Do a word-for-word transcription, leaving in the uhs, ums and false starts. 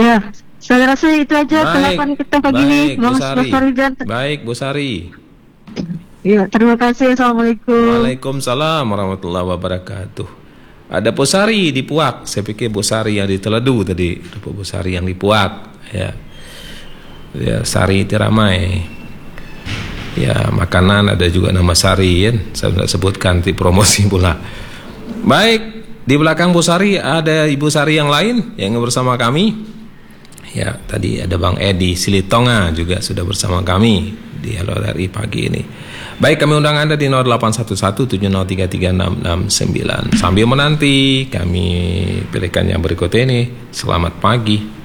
Ya, saya rasa itu aja tanggapan kita pagi ini, baik, Bu Bang Sari. Farizan. Baik, Bu Sari. Ya, terima kasih. Assalamualaikum. Waalaikumsalam warahmatullahi wabarakatuh. Ada Bu Sari di Puak. Saya pikir Bu Sari yang di Teledu tadi. Ada Bu Sari yang di Puak. Ya, ya Sari Tiramai. Ya, makanan ada juga nama Sari, kan? Saya tidak sebutkan di promosi pula. Baik, di belakang Bu Sari ada Ibu Sari yang lain yang bersama kami. Ya, tadi ada Bang Edi Silitonga juga sudah bersama kami di Halo R I pagi ini. Baik, kami undang Anda di nol delapan satu satu tujuh nol tiga tiga enam enam sembilan. Sambil menanti kami pilihkan yang berikut ini. Selamat pagi.